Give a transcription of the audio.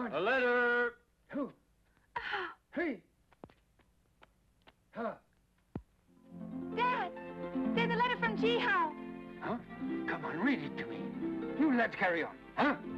on. A letter. Who? Hey. Huh? Dad! There's a letter from Ji-Hao. Huh? Come on, read it to me. You let's carry on, huh?